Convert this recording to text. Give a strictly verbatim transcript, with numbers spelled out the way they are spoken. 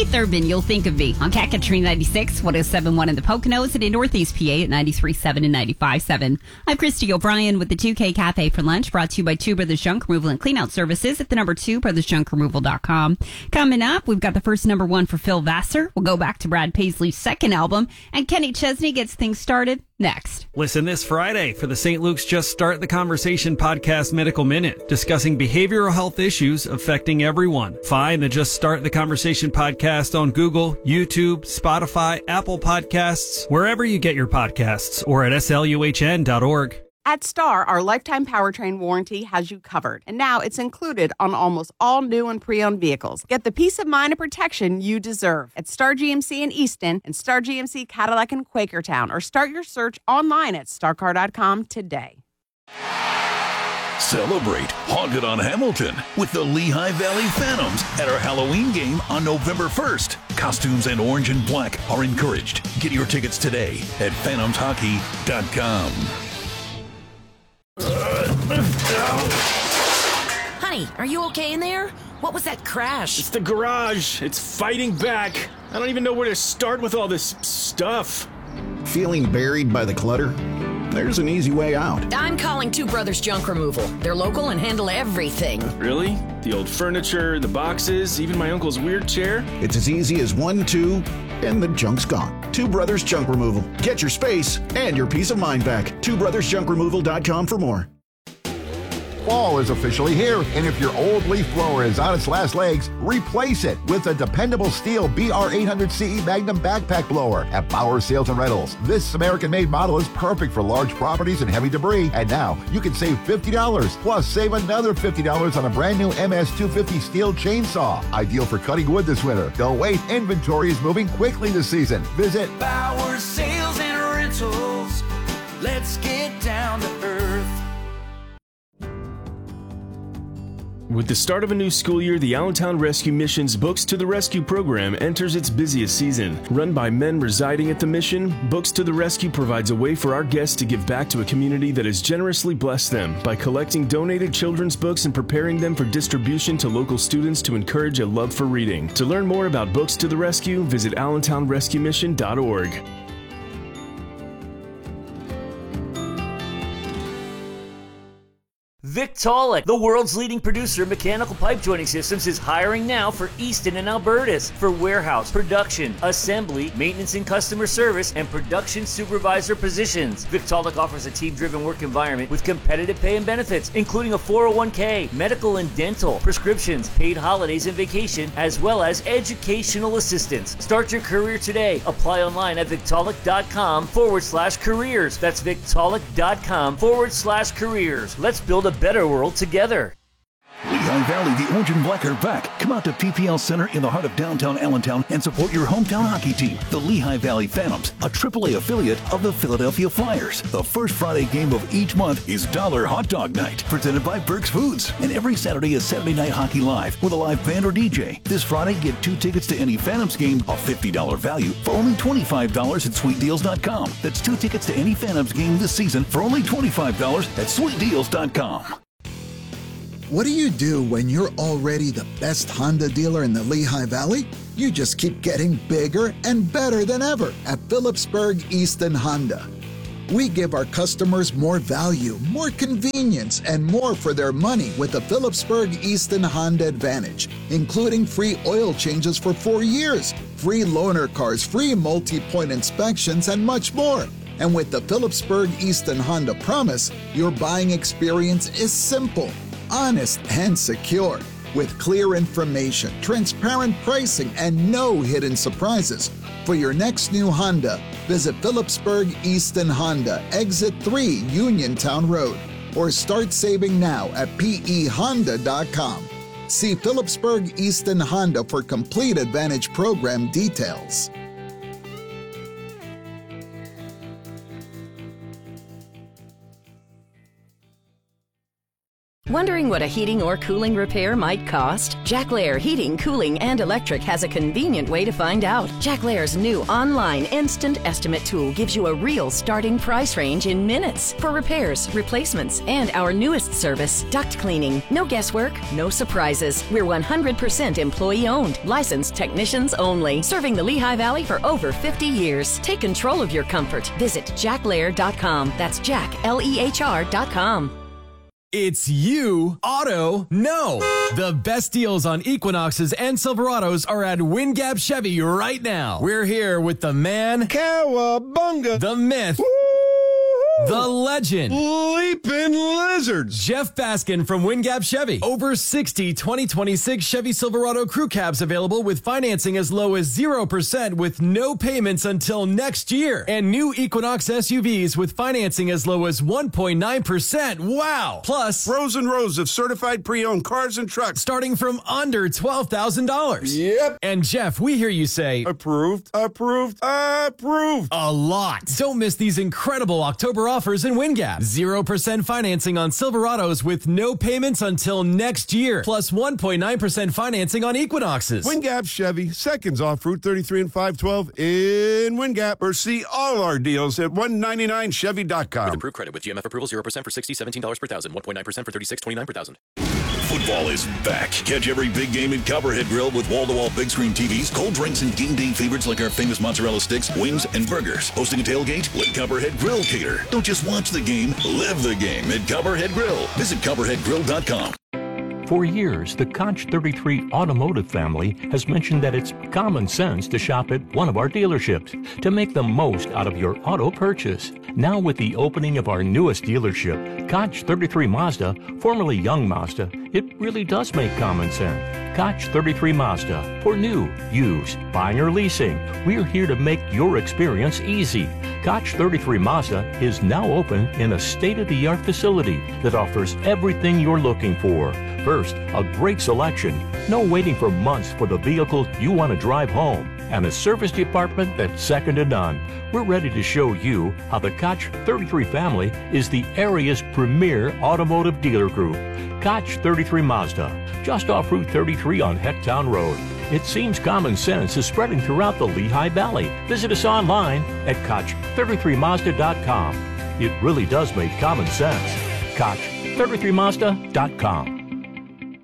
Keith Urban, You'll Think of Me on Cat Country ninety-six, one oh seven point one in the Poconos, and in Northeast P A at ninety-three point seven and ninety-five point seven. I'm Christy O'Brien with the two K Cafe for Lunch, brought to you by Two Brothers Junk Removal and Cleanout Services at the number two, brothers junk removal dot com. Coming up, we've got the first number one for Phil Vassar. We'll go back to Brad Paisley's second album, and Kenny Chesney gets things started next. Listen this Friday for the Saint Luke's Just Start the Conversation podcast Medical Minute, discussing behavioral health issues affecting everyone. Find the Just Start the Conversation podcast on Google, YouTube, Spotify, Apple Podcasts, wherever you get your podcasts, or at S L U H N dot org. At Star, our lifetime powertrain warranty has you covered, and now it's included on almost all new and pre-owned vehicles. Get the peace of mind and protection you deserve at Star G M C in Easton and Star G M C Cadillac in Quakertown, or start your search online at star car dot com today. Celebrate Haunted on Hamilton with the Lehigh Valley Phantoms at our Halloween game on November first. Costumes and orange and black are encouraged. Get your tickets today at phantoms hockey dot com. Honey, are you okay in there? What was that crash? It's the garage. It's fighting back. I don't even know where to start with all this stuff. Feeling buried by the clutter? There's an easy way out. I'm calling Two Brothers Junk Removal. They're local and handle everything. Really? The old furniture, the boxes, even my uncle's weird chair? It's as easy as one, two, and the junk's gone. Two Brothers Junk Removal. Get your space and your peace of mind back. two brothers junk removal dot com for more. Fall is officially here, and if your old leaf blower is on its last legs, replace it with a dependable steel B R eight hundred C E Magnum backpack blower at Bauer Sales and Rentals. This American-made model is perfect for large properties and heavy debris, and now you can save fifty dollars, plus save another fifty dollars on a brand new M S two fifty steel chainsaw. Ideal for cutting wood this winter. Don't wait, inventory is moving quickly this season. Visit Bauer Sales and Rentals. Let's get down to earth. With the start of a new school year, the Allentown Rescue Mission's Books to the Rescue program enters its busiest season. Run by men residing at the mission, Books to the Rescue provides a way for our guests to give back to a community that has generously blessed them by collecting donated children's books and preparing them for distribution to local students to encourage a love for reading. To learn more about Books to the Rescue, visit allentown rescue mission dot org. Victaulic, the world's leading producer of mechanical pipe joining systems, is hiring now for Easton and Albertus for warehouse, production, assembly, maintenance and customer service, and production supervisor positions. Victaulic offers a team-driven work environment with competitive pay and benefits, including a four oh one k, medical and dental, prescriptions, paid holidays and vacation, as well as educational assistance. Start your career today. Apply online at victaulic.com forward slash careers. That's victaulic.com forward slash careers. Let's build a better world together. Lehigh Valley, the Orange and Black are back. Come out to P P L Center in the heart of downtown Allentown and support your hometown hockey team, the Lehigh Valley Phantoms, a triple A affiliate of the Philadelphia Flyers. The first Friday game of each month is Dollar Hot Dog Night, presented by Burke's Foods. And every Saturday is Saturday Night Hockey Live with a live band or D J. This Friday, get two tickets to any Phantoms game, a fifty dollars value, for only twenty-five dollars at sweet deals dot com. That's two tickets to any Phantoms game this season for only twenty-five dollars at sweet deals dot com. What do you do when you're already the best Honda dealer in the Lehigh Valley? You just keep getting bigger and better than ever at Phillipsburg Easton Honda. We give our customers more value, more convenience, and more for their money with the Phillipsburg Easton Honda Advantage, including free oil changes for four years, free loaner cars, free multi-point inspections, and much more. And with the Phillipsburg Easton Honda Promise, your buying experience is simple, honest, and secure, with clear information, transparent pricing, and no hidden surprises. For your next new Honda, visit Phillipsburg Easton Honda, Exit three, Uniontown Road, or start saving now at P E honda dot com. See Phillipsburg Easton Honda for complete Advantage program details. Wondering what a heating or cooling repair might cost? Jack Lair Heating, Cooling, and Electric has a convenient way to find out. Jack Lair's new online instant estimate tool gives you a real starting price range in minutes for repairs, replacements, and our newest service, duct cleaning. No guesswork, no surprises. We're one hundred percent employee-owned, licensed technicians only, serving the Lehigh Valley for over fifty years. Take control of your comfort. Visit jack lair dot com. That's Jack, L E H R dot com. It's you, Auto Know. The best deals on Equinoxes and Silverados are at Wingap Chevy right now. We're here with the man, Cowabunga, the myth, Woo-hoo! The legend, Leaping Lizards, Jeff Baskin from Wingap Chevy. Over sixty twenty twenty-six Chevy Silverado crew cabs available with financing as low as zero percent with no payments until next year. And new Equinox S U Vs with financing as low as one point nine percent. Wow! Plus, rows and rows of certified pre-owned cars and trucks starting from under twelve thousand dollars. Yep. And Jeff, we hear you say, approved, approved, approved. A lot. Don't miss these incredible October offers in Wingap. zero percent financing on Silverados with no payments until next year. Plus one point nine percent financing on Equinoxes. Wingap Chevy, seconds off Route thirty-three and five twelve in Wingap. Or see all our deals at one ninety-nine chevy dot com. With approved credit with G M F approval, zero percent for sixty, seventeen dollars per thousand. one point nine percent for thirty-six, twenty-nine per thousand. Football is back. Catch every big game in Copperhead Grill with wall-to-wall big screen T Vs, cold drinks, and game day favorites like our famous mozzarella sticks, wings, and burgers. Hosting a tailgate? Let Copperhead Grill cater. Don't just watch the game, live the game at Copperhead Grill. Visit copperhead grill dot com. For years, the Koch thirty-three automotive family has mentioned that it's common sense to shop at one of our dealerships to make the most out of your auto purchase. Now with the opening of our newest dealership, Koch thirty-three Mazda, formerly Young Mazda, it really does make common sense. Koch thirty-three Mazda, for new, used, buying or leasing, we're here to make your experience easy. Koch thirty-three Mazda is now open in a state-of-the-art facility that offers everything you're looking for. First, a great selection, no waiting for months for the vehicle you want to drive home, and a service department that's second to none. We're ready to show you how the Koch thirty-three family is the area's premier automotive dealer group. Koch thirty-three Mazda, just off Route thirty-three on Hecktown Road. It seems common sense is spreading throughout the Lehigh Valley. Visit us online at koch thirty-three mazda dot com. It really does make common sense. koch thirty-three mazda dot com.